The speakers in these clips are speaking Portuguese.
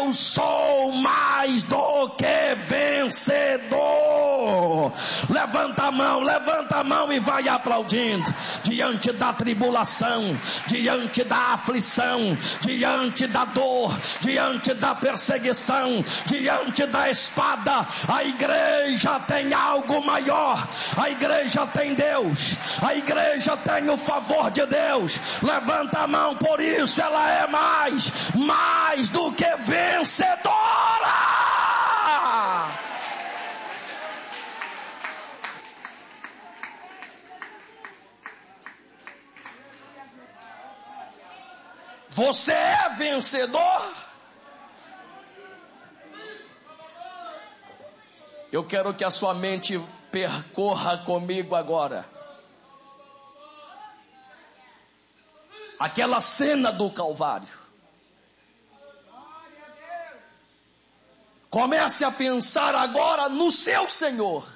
eu sou mais do que vencedor. Levanta a mão e vai aplaudindo. Diante da tribulação, diante da aflição, diante da dor, diante da perseguição, diante da espada, a igreja tem algo maior. A igreja tem Deus, a igreja tem o favor de Deus. Levanta a mão, por isso ela é mais do que vencedora. Você é vencedor? Eu quero que a sua mente percorra comigo agora aquela cena do Calvário. Comece a pensar agora no seu Senhor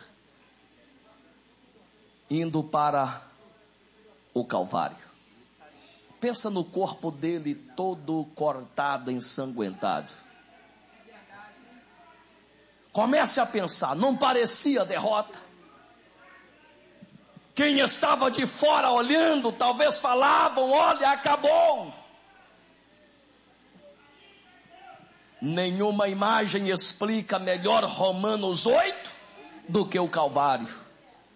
indo para o Calvário. Pensa no corpo dele todo cortado, ensanguentado. Comece a pensar, não parecia derrota? Quem estava de fora olhando, talvez falavam: olha, acabou. Nenhuma imagem explica melhor Romanos 8 do que o Calvário.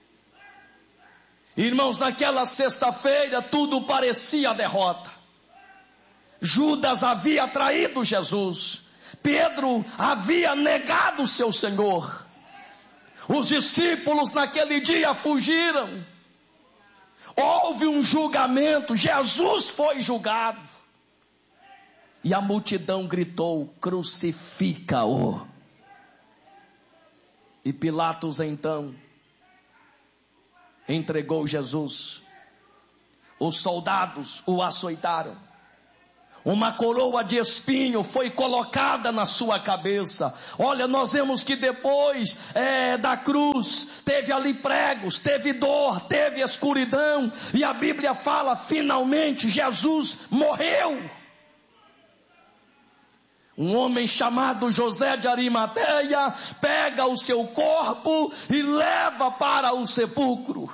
Irmãos, naquela sexta-feira tudo parecia derrota. Judas havia traído Jesus. Pedro havia negado o seu Senhor. Os discípulos naquele dia fugiram. Houve um julgamento, Jesus foi julgado. E a multidão gritou: crucifica-o. E Pilatos então entregou Jesus. Os soldados o açoitaram. Uma coroa de espinho foi colocada na sua cabeça. Olha, nós vemos que depois da cruz teve ali pregos, teve dor, teve escuridão. E a Bíblia fala: finalmente Jesus morreu. Um homem chamado José de Arimateia pega o seu corpo e leva para o sepulcro.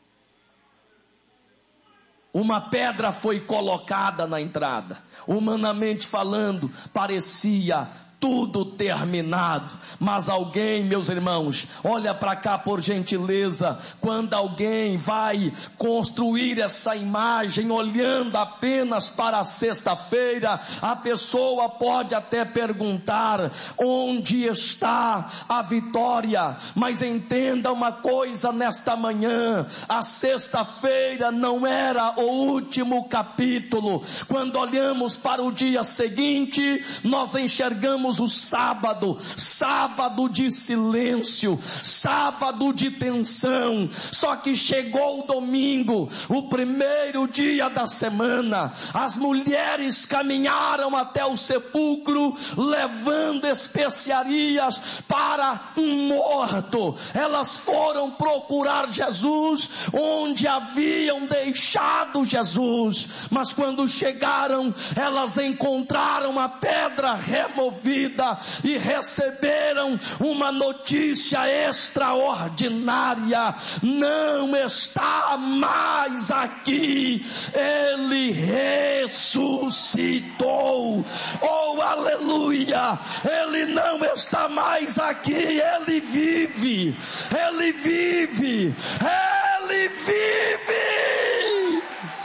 Uma pedra foi colocada na entrada. Humanamente falando, parecia tudo terminado. Mas alguém, meus irmãos, olha para cá por gentileza. Quando alguém vai construir essa imagem olhando apenas para a sexta-feira, a pessoa pode até perguntar: onde está a vitória? Mas entenda uma coisa nesta manhã: a sexta-feira não era o último capítulo. Quando olhamos para o dia seguinte, nós enxergamos o sábado de silêncio, sábado de tensão. Só que chegou o domingo, o primeiro dia da semana. As mulheres caminharam até o sepulcro, levando especiarias para um morto. Elas foram procurar Jesus onde haviam deixado Jesus, mas quando chegaram, elas encontraram a pedra removida e receberam uma notícia extraordinária: não está mais aqui, ele ressuscitou. Oh, aleluia! Ele não está mais aqui, ele vive, ele vive, ele vive.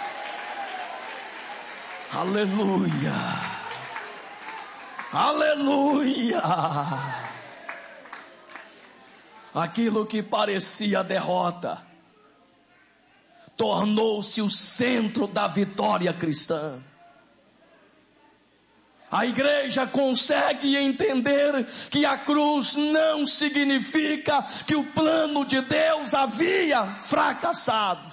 Aleluia! Aleluia! Aquilo que parecia derrota tornou-se o centro da vitória cristã. A igreja consegue entender que a cruz não significa que o plano de Deus havia fracassado.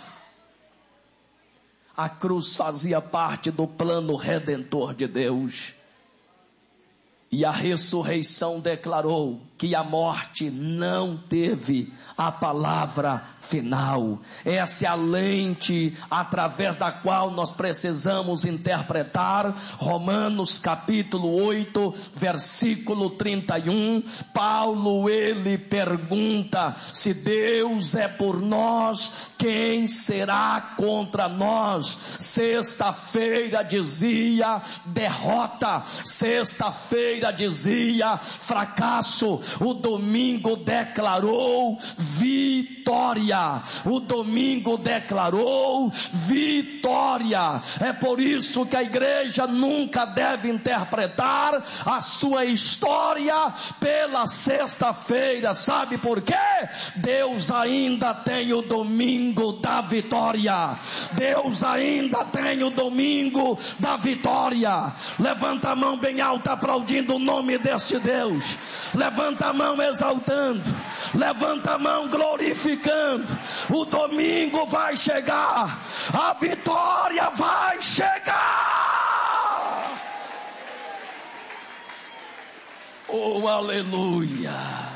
A cruz fazia parte do plano redentor de Deus. E a ressurreição declarou que a morte não teve a palavra final. Essa é a lente através da qual nós precisamos interpretar Romanos capítulo 8, versículo 31. Paulo, ele pergunta: se Deus é por nós, quem será contra nós? Sexta-feira dizia derrota, sexta-feira dizia fracasso, o domingo declarou vitória, o domingo declarou vitória. É por isso que a igreja nunca deve interpretar a sua história pela sexta-feira. Sabe por quê? Deus ainda tem o domingo da vitória. Deus ainda tem o domingo da vitória. Levanta a mão bem alta aplaudindo o nome deste Deus. Levanta a mão exaltando. Levanta a mão glorificando. O domingo vai chegar. A vitória vai chegar. Oh, aleluia.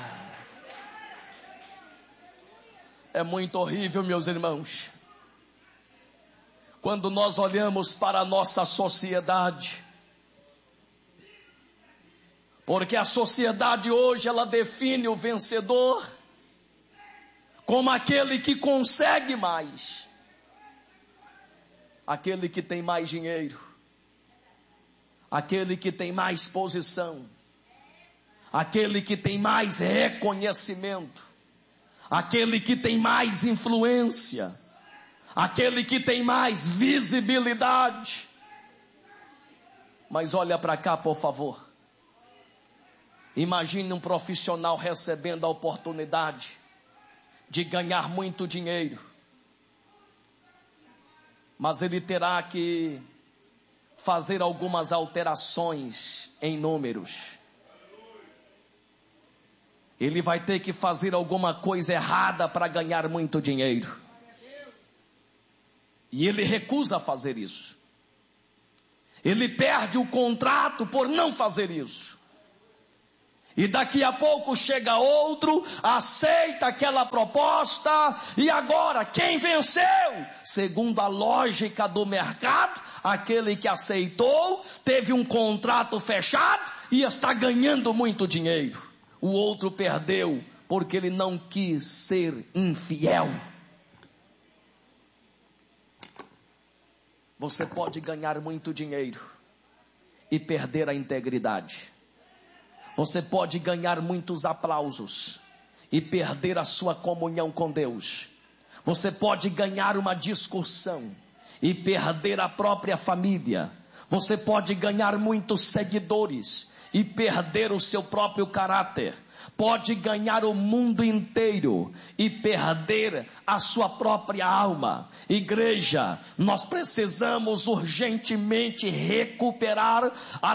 É muito horrível, meus irmãos, quando nós olhamos para a nossa sociedade, porque a sociedade hoje, ela define o vencedor como aquele que consegue mais, aquele que tem mais dinheiro, aquele que tem mais posição, aquele que tem mais reconhecimento, aquele que tem mais influência, aquele que tem mais visibilidade. Mas olha para cá, por favor. Imagine um profissional recebendo a oportunidade de ganhar muito dinheiro, mas ele terá que fazer algumas alterações em números. Ele vai ter que fazer alguma coisa errada para ganhar muito dinheiro. E ele recusa fazer isso. Ele perde o contrato por não fazer isso. E daqui a pouco chega outro, aceita aquela proposta, e agora quem venceu? Segundo a lógica do mercado, aquele que aceitou, teve um contrato fechado e está ganhando muito dinheiro. O outro perdeu porque ele não quis ser infiel. Você pode ganhar muito dinheiro e perder a integridade. Você pode ganhar muitos aplausos e perder a sua comunhão com Deus. Você pode ganhar uma discussão e perder a própria família. Você pode ganhar muitos seguidores e perder o seu próprio caráter. Pode ganhar o mundo inteiro e perder a sua própria alma. Igreja, nós precisamos urgentemente recuperar a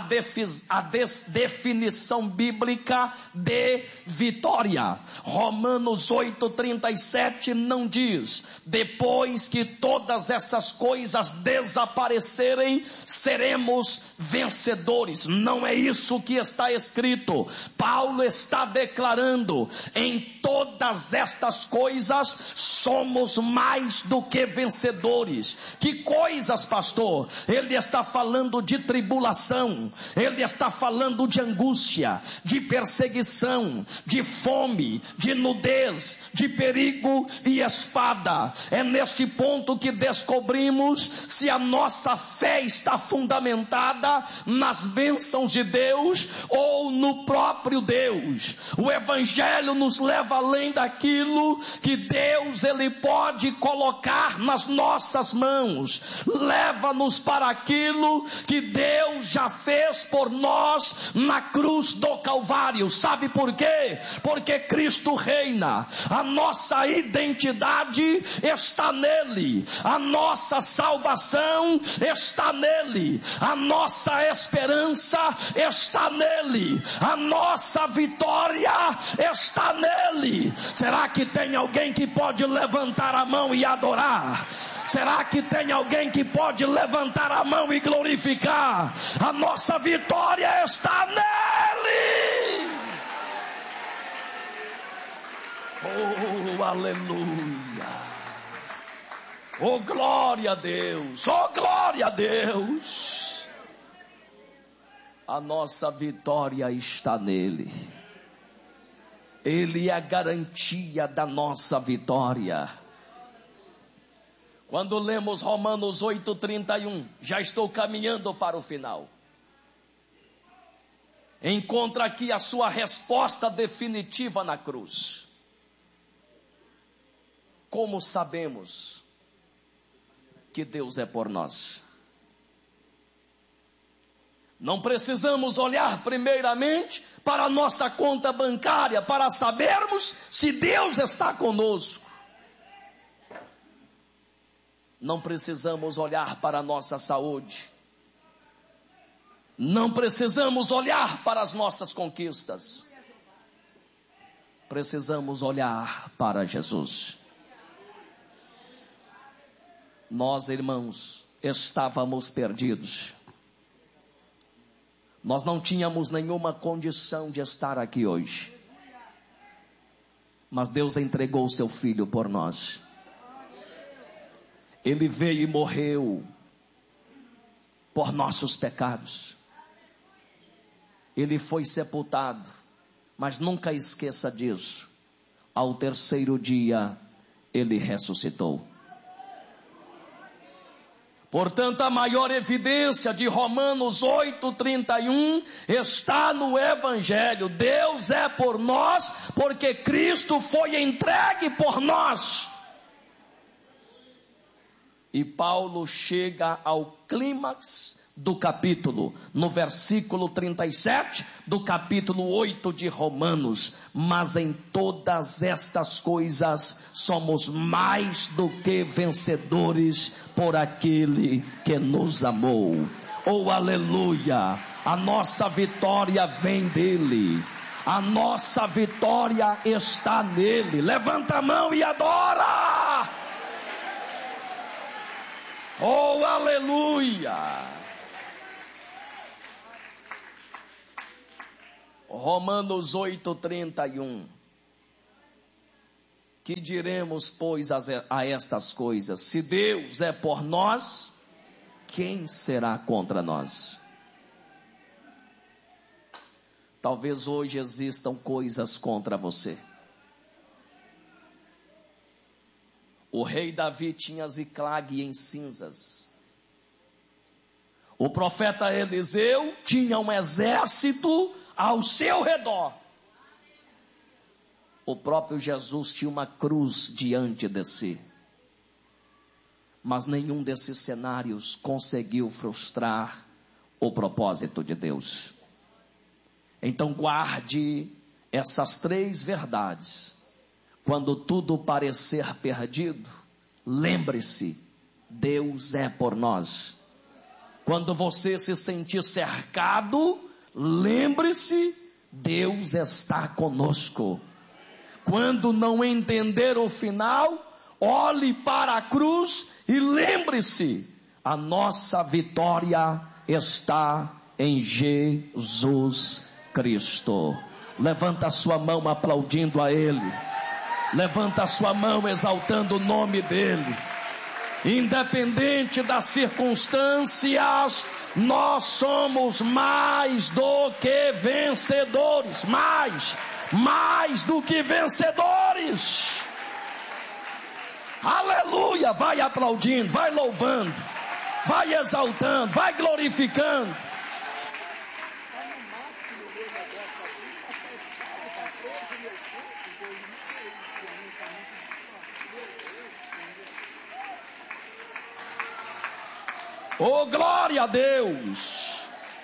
definição bíblica de vitória. Romanos 8:37 não diz: depois que todas essas coisas desaparecerem, seremos vencedores. Não é isso que está escrito. Paulo está declarando: em todas estas coisas somos mais do que vencedores. Que coisas, pastor? Ele está falando de tribulação, ele está falando de angústia, de perseguição, de fome, de nudez, de perigo e espada. É neste ponto que descobrimos se a nossa fé está fundamentada nas bênçãos de Deus ou no próprio Deus. O Evangelho nos leva além daquilo que Deus ele pode colocar nas nossas mãos. Leva-nos para aquilo que Deus já fez por nós na cruz do Calvário. Sabe por quê? Porque Cristo reina. A nossa identidade está nele. A nossa salvação está nele. A nossa esperança está nele. A nossa vitória está nele. Será que tem alguém que pode levantar a mão e adorar? Será que tem alguém que pode levantar a mão e glorificar? A nossa vitória está nele. aleluia. Oh, glória a Deus. Oh, glória a Deus. A nossa vitória está nele. Ele é a garantia da nossa vitória. Quando lemos Romanos 8:31, já estou caminhando para o final. Encontra aqui a sua resposta definitiva na cruz. Como sabemos que Deus é por nós? Não precisamos olhar primeiramente para a nossa conta bancária para sabermos se Deus está conosco. Não precisamos olhar para a nossa saúde. Não precisamos olhar para as nossas conquistas. Precisamos olhar para Jesus. Nós, irmãos, estávamos perdidos. Nós não tínhamos nenhuma condição de estar aqui hoje. Mas Deus entregou o seu Filho por nós. Ele veio e morreu por nossos pecados. Ele foi sepultado, mas nunca esqueça disso. Ao terceiro dia, ele ressuscitou. Portanto, a maior evidência de Romanos 8:31 está no Evangelho. Deus é por nós, porque Cristo foi entregue por nós. E Paulo chega ao clímax do capítulo, no versículo 37 do capítulo 8 de Romanos. Mas em todas estas coisas somos mais do que vencedores por aquele que nos amou. Oh, aleluia! A nossa vitória vem dele. A nossa vitória está nele. Levanta a mão e adora! Oh, aleluia! Romanos 8:31. Que diremos, pois, a estas coisas? Se Deus é por nós, quem será contra nós? Talvez hoje existam coisas contra você. O rei Davi tinha Ziclague em cinzas. O profeta Eliseu tinha um exército ao seu redor. O próprio Jesus tinha uma cruz diante de si. Mas nenhum desses cenários conseguiu frustrar o propósito de Deus. Então guarde essas três verdades. Quando tudo parecer perdido, lembre-se, Deus é por nós. Quando você se sentir cercado, lembre-se, Deus está conosco. Quando não entender o final, olhe para a cruz e lembre-se, a nossa vitória está em Jesus Cristo. Levanta a sua mão aplaudindo a Ele. Levanta a sua mão exaltando o nome dEle. Independente das circunstâncias, nós somos mais do que vencedores. Mais do que vencedores. Aleluia! Vai aplaudindo, vai louvando, vai exaltando, vai glorificando. Oh, glória a Deus!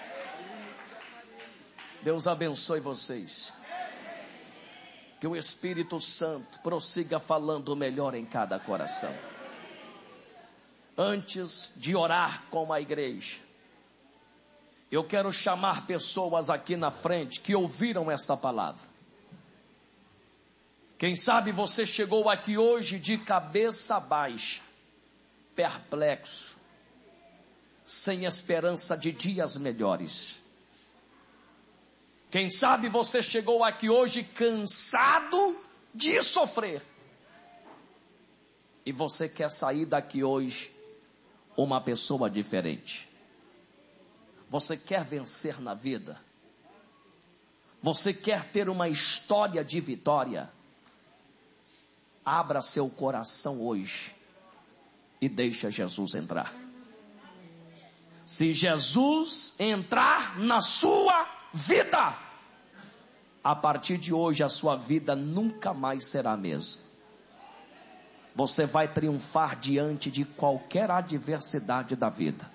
Deus abençoe vocês. Que o Espírito Santo prossiga falando melhor em cada coração. Antes de orar com a igreja, eu quero chamar pessoas aqui na frente que ouviram esta palavra. Quem sabe você chegou aqui hoje de cabeça baixa, perplexo, sem esperança de dias melhores. Quem sabe você chegou aqui hoje cansado de sofrer, e você quer sair daqui hoje uma pessoa diferente. Você quer vencer na vida? Você quer ter uma história de vitória? Abra seu coração hoje e deixa Jesus entrar. Se Jesus entrar na sua vida, a partir de hoje a sua vida nunca mais será a mesma. Você vai triunfar diante de qualquer adversidade da vida.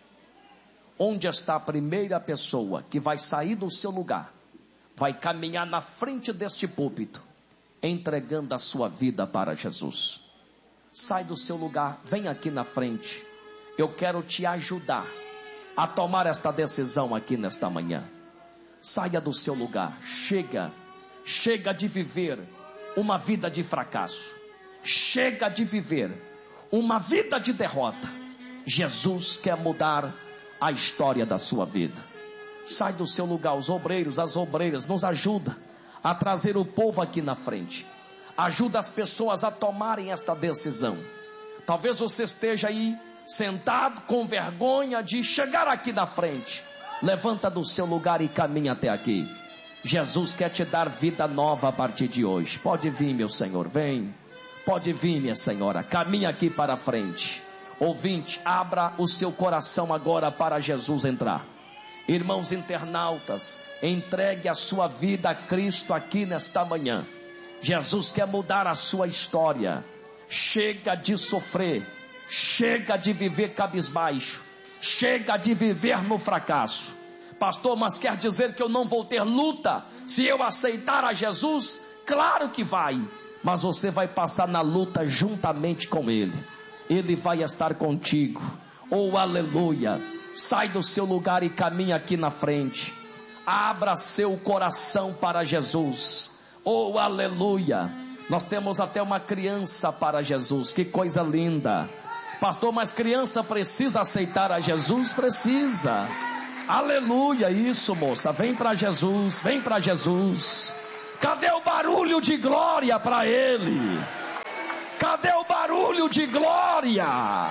Onde está a primeira pessoa que vai sair do seu lugar, vai caminhar na frente deste púlpito, entregando a sua vida para Jesus? Sai do seu lugar, vem aqui na frente. Eu quero te ajudar a tomar esta decisão aqui nesta manhã. Saia do seu lugar. Chega de viver uma vida de fracasso. Chega de viver uma vida de derrota. Jesus quer mudar a história da sua vida. Sai do seu lugar. Os obreiros, as obreiras, nos ajuda a trazer o povo aqui na frente. Ajuda as pessoas a tomarem esta decisão. Talvez você esteja aí sentado com vergonha de chegar aqui na frente. Levanta do seu lugar e caminha até aqui. Jesus quer te dar vida nova a partir de hoje. Pode vir, meu Senhor, vem. Pode vir, minha senhora, caminha aqui para frente. Ouvinte, abra o seu coração agora para Jesus entrar. Irmãos internautas, entregue a sua vida a Cristo aqui nesta manhã. Jesus quer mudar a sua história. Chega de sofrer, chega de viver cabisbaixo, chega de viver no fracasso. Pastor, mas quer dizer que eu não vou ter luta se eu aceitar a Jesus? Claro que vai, mas você vai passar na luta juntamente com Ele. Ele vai estar contigo. Oh, aleluia. Sai do seu lugar e caminha aqui na frente. Abra seu coração para Jesus. Oh, aleluia. Nós temos até uma criança para Jesus. Que coisa linda. Pastor, mas criança precisa aceitar a Jesus? Precisa. Aleluia, isso, moça. Vem para Jesus, vem para Jesus. Cadê o barulho de glória para Ele? Cadê o barulho de glória?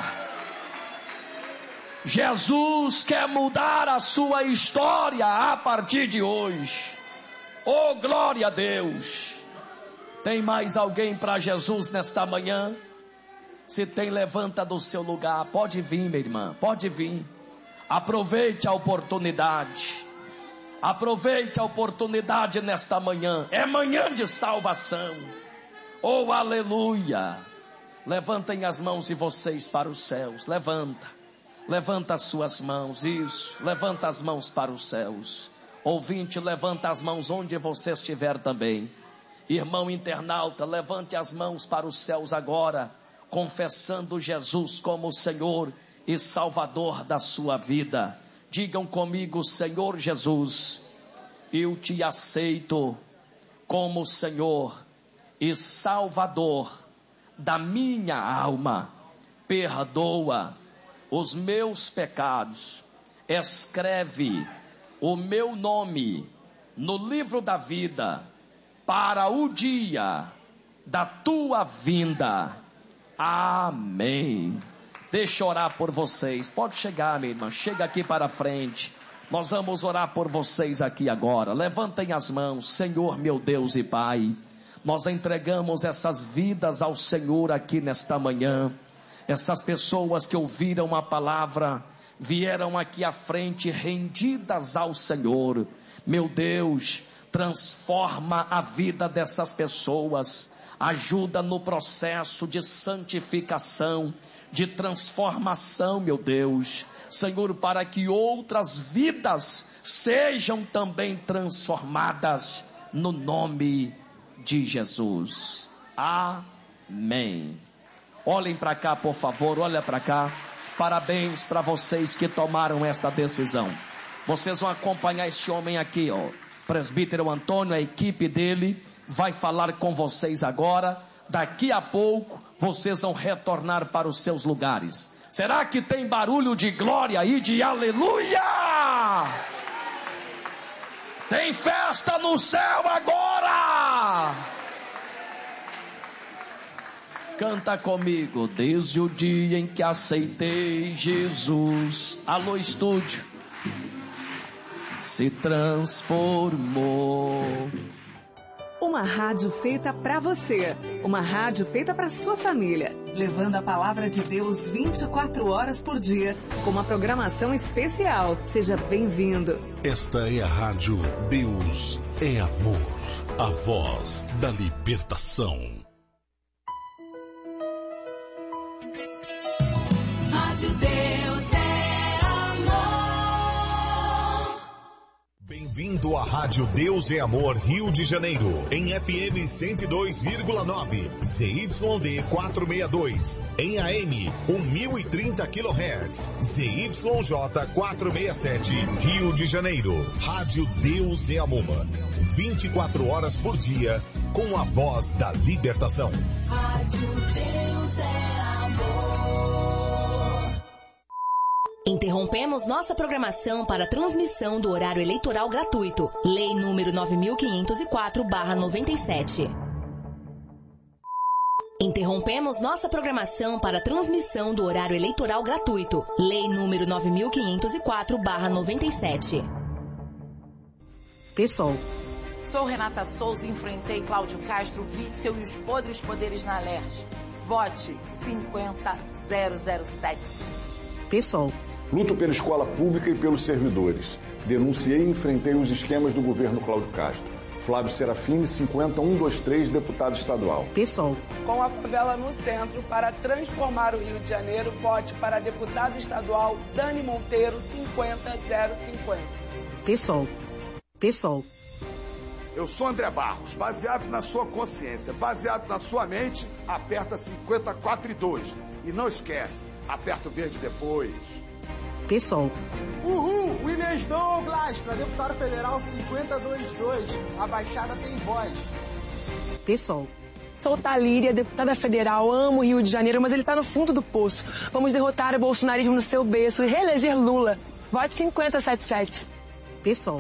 Jesus quer mudar a sua história a partir de hoje. Oh, glória a Deus. Tem mais alguém para Jesus nesta manhã? Se tem, levanta do seu lugar. Pode vir, minha irmã, pode vir. Aproveite a oportunidade. Aproveite a oportunidade nesta manhã. É manhã de salvação. Oh, aleluia. Levantem as mãos de vocês para os céus. Levanta as suas mãos. Isso, levanta as mãos para os céus. Ouvinte, levanta as mãos onde você estiver também. Irmão internauta, levante as mãos para os céus agora, confessando Jesus como Senhor e Salvador da sua vida. Digam comigo: Senhor Jesus, eu te aceito como Senhor e Salvador da minha alma. Perdoa os meus pecados. Escreve o meu nome no livro da vida para o dia da tua vinda. Amém. Deixa eu orar por vocês. Pode chegar, minha irmã. Chega aqui para frente. Nós vamos orar por vocês aqui agora. Levantem as mãos. Senhor, meu Deus e Pai, nós entregamos essas vidas ao Senhor aqui nesta manhã. Essas pessoas que ouviram a palavra, vieram aqui à frente rendidas ao Senhor. Meu Deus, transforma a vida dessas pessoas. Ajuda no processo de santificação, de transformação, meu Deus. Senhor, para que outras vidas sejam também transformadas no nome de Jesus. Amém. Olhem para cá, por favor, olha para cá. Parabéns para vocês que tomaram esta decisão. Vocês vão acompanhar este homem aqui, ó. Presbítero Antônio, a equipe dele vai falar com vocês agora. Daqui a pouco vocês vão retornar para os seus lugares. Será que tem barulho de glória e de aleluia? Tem festa no céu agora. Canta comigo. Desde o dia em que aceitei Jesus. Alô, estúdio. Se transformou. Uma rádio feita para você. Uma rádio feita para sua família. Levando a palavra de Deus 24 horas por dia. Com uma programação especial. Seja bem-vindo. Esta é a rádio Deus é Amor. A voz da libertação. Rádio Deus é Amor. Bem-vindo à Rádio Deus é Amor Rio de Janeiro, em FM 102,9, ZYD 462, em AM 1030 kHz, ZYJ 467, Rio de Janeiro. Rádio Deus é Amor, 24 horas por dia, com a voz da libertação. Rádio Deus é Amor. Interrompemos nossa programação para transmissão do horário eleitoral gratuito. Lei número 9504/97. Interrompemos nossa programação para transmissão do horário eleitoral gratuito. Lei número 9504/97. Pessoal. Sou Renata Souza e enfrentei Cláudio Castro, Witzel e os podres poderes na Alerj. Vote 50007. Pessoal. Luto pela escola pública e pelos servidores. Denunciei e enfrentei os esquemas do governo Cláudio Castro. Flávio Serafini, 50123, deputado estadual. Pessoal. Com a favela no centro, para transformar o Rio de Janeiro, vote para deputado estadual Dani Monteiro, 50050. Pessoal. Pessoal. Eu sou André Barros, baseado na sua consciência, baseado na sua mente, aperta 542. E não esquece, aperta o verde depois. Pessoal. Uhul! Williams Douglas, para deputado federal 502-2. A Baixada tem voz. Pessoal. Sou Talíria, deputada federal, amo o Rio de Janeiro, mas ele está no fundo do poço. Vamos derrotar o bolsonarismo no seu berço e reeleger Lula. Vote 50077. Pessoal.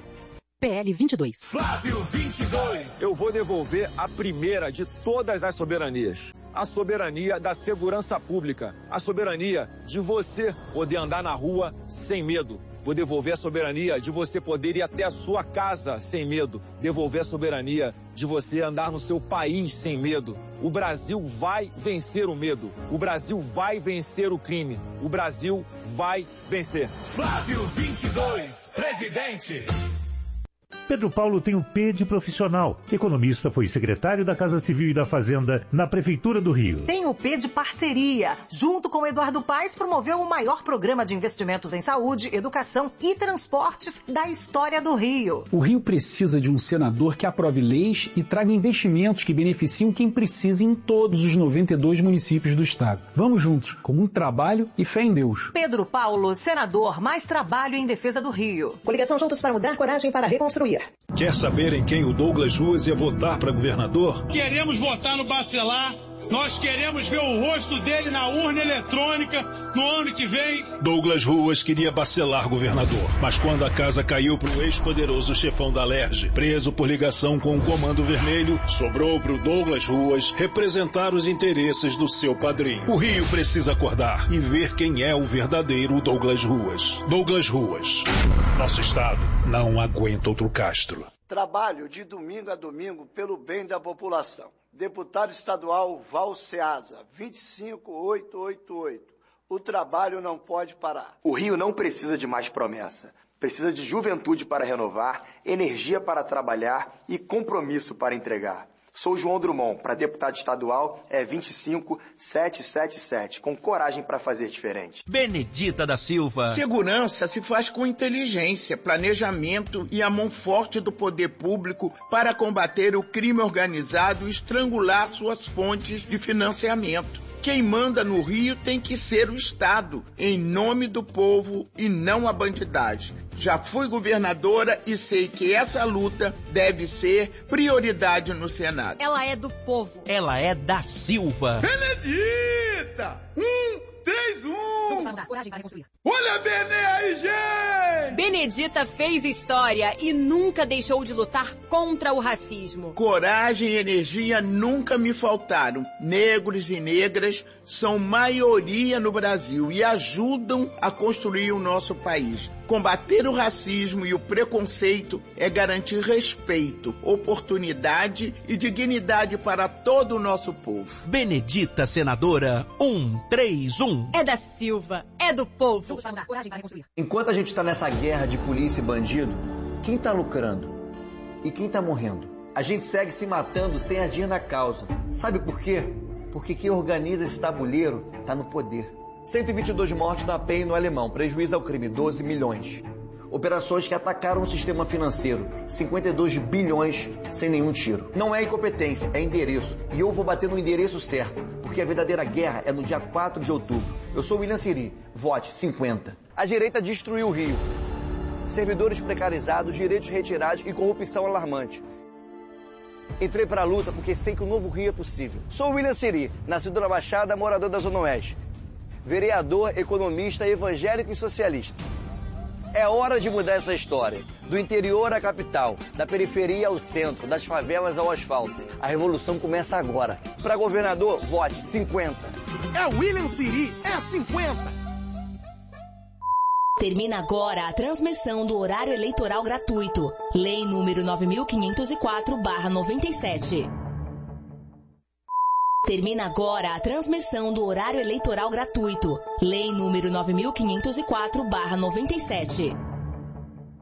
PL 22. Flávio 22. Eu vou devolver a primeira de todas as soberanias. A soberania da segurança pública. A soberania de você poder andar na rua sem medo. Vou devolver a soberania de você poder ir até a sua casa sem medo. Devolver a soberania de você andar no seu país sem medo. O Brasil vai vencer o medo. O Brasil vai vencer o crime. O Brasil vai vencer. Flávio 22, presidente. Pedro Paulo tem o P de profissional. Economista, foi secretário da Casa Civil e da Fazenda na Prefeitura do Rio. Tem o P de parceria. Junto com Eduardo Paes, promoveu o maior programa de investimentos em saúde, educação e transportes da história do Rio. O Rio precisa de um senador que aprove leis e traga investimentos que beneficiam quem precisa em todos os 92 municípios do estado. Vamos juntos, com muito trabalho e fé em Deus. Pedro Paulo, senador, mais trabalho em defesa do Rio. Coligação Juntos para Mudar, coragem para reconstruir. Quer saber em quem o Douglas Ruas ia votar para governador? Queremos votar no Bacelar. Nós queremos ver o rosto dele na urna eletrônica no ano que vem. Douglas Ruas queria Bacelar governador, mas quando a casa caiu para o ex-poderoso chefão da Alerj, preso por ligação com o Comando Vermelho, sobrou para o Douglas Ruas representar os interesses do seu padrinho. O Rio precisa acordar e ver quem é o verdadeiro Douglas Ruas. Douglas Ruas. Nosso estado não aguenta outro Castro. Trabalho de domingo a domingo pelo bem da população. Deputado estadual Val Ceasa, 25888. O trabalho não pode parar. O Rio não precisa de mais promessa. Precisa de juventude para renovar, energia para trabalhar e compromisso para entregar. Sou João Drummond, para deputado estadual é 25777, com coragem para fazer diferente. Benedita da Silva. Segurança se faz com inteligência, planejamento e a mão forte do poder público para combater o crime organizado e estrangular suas fontes de financiamento. Quem manda no Rio tem que ser o Estado, em nome do povo e não a bandidagem. Já fui governadora e sei que essa luta deve ser prioridade no Senado. Ela é do povo. Ela é da Silva. Benedita! 1, 3, mais um! Coragem para reconstruir. Olha a Benê aí, gente! Benedita fez história e nunca deixou de lutar contra o racismo. Coragem e energia nunca me faltaram. Negros e negras são maioria no Brasil e ajudam a construir o nosso país. Combater o racismo e o preconceito é garantir respeito, oportunidade e dignidade para todo o nosso povo. Benedita Senadora 131. É da Silva, é do povo. Coragem para reconstruir. Enquanto a gente está nessa guerra de polícia e bandido, quem está lucrando? E quem está morrendo? A gente segue se matando sem agir na causa. Sabe por quê? Porque quem organiza esse tabuleiro está no poder. 122 mortes na PEN no Alemão, prejuízo ao crime, 12 milhões. Operações que atacaram o sistema financeiro, 52 bilhões sem nenhum tiro. Não é incompetência, é endereço. E eu vou bater no endereço certo, porque a verdadeira guerra é no dia 4 de outubro. Eu sou William Siri, vote 50. A direita destruiu o Rio. Servidores precarizados, direitos retirados e corrupção alarmante. Entrei para a luta porque sei que o novo Rio é possível. Sou William Siri, nascido na Baixada, morador da Zona Oeste. Vereador, economista, evangélico e socialista. É hora de mudar essa história. Do interior à capital, da periferia ao centro, das favelas ao asfalto. A revolução começa agora. Para governador, vote 50. É William Siri, é 50. Termina agora a transmissão do horário eleitoral gratuito. Lei número 9504/97. Termina agora a transmissão do horário eleitoral gratuito. Lei número 9504/97.